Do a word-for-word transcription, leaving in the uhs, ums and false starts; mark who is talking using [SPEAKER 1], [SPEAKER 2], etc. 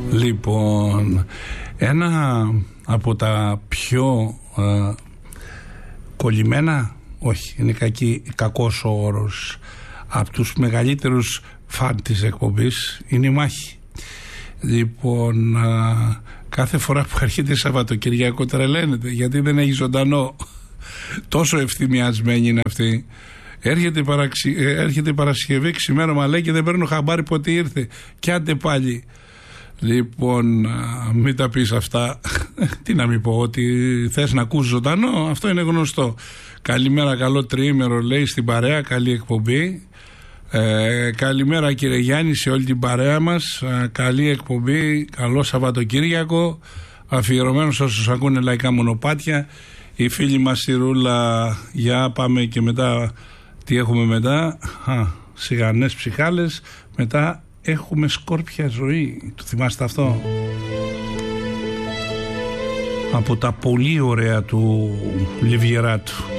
[SPEAKER 1] Λοιπόν, ένα από τα πιο ε, κολλημένα, όχι, είναι κακή, κακός ο όρος, από τους μεγαλύτερους φαν της εκπομπής είναι η Μάχη. Λοιπόν, ε, κάθε φορά που έρχεται Σαββατοκυριακό τρελαίνεται γιατί δεν έχει ζωντανό. Τόσο ευθυμιασμένη είναι αυτή. Έρχεται, παραξι... έρχεται Παρασκευή, ξημέρωμα λέει και δεν παίρνω χαμπάρι πότε ήρθε. Κι άντε πάλι. Λοιπόν, μην τα πεις αυτά. Τι να μην πω, ότι θες να ακούς ζωντανό, αυτό είναι γνωστό. Καλημέρα, καλό τριήμερο λέει στην παρέα, καλή εκπομπή. Ε, καλημέρα κύριε Γιάννη σε όλη την παρέα μας. Ε, καλή εκπομπή, καλό Σαββατοκύριακο. Αφιερωμένο σε όσους ακούνε λαϊκά μονοπάτια. Η φίλη μας η Ρούλα, για πάμε και μετά. Τι έχουμε μετά? Α, σιγανές ψυχάλες. Μετά έχουμε σκόρπια ζωή. Το θυμάστε αυτό? Από τα πολύ ωραία του Λιβιεράτου.